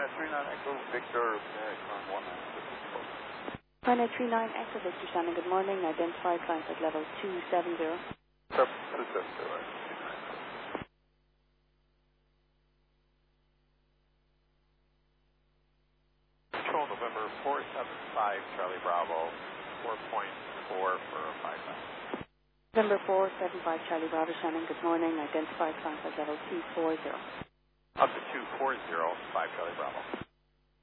39 Echo Victor, current 1. Pilot 39 Echo Victor Shannon, good morning. Identify client at level 270. 270, Control November 475 Charlie Bravo, 4.4 for 5,000. November 475 Charlie Bravo Shannon, good morning. Identify client at level 240. Up to 240, 5 Charlie Bravo.